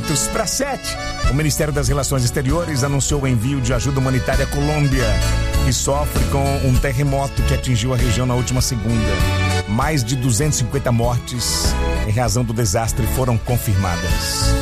minutos para 7. O Ministério das Relações Exteriores anunciou o envio de ajuda humanitária à Colômbia, que sofre com um terremoto que atingiu a região na última segunda. Mais de 250 mortes em razão do desastre foram confirmadas.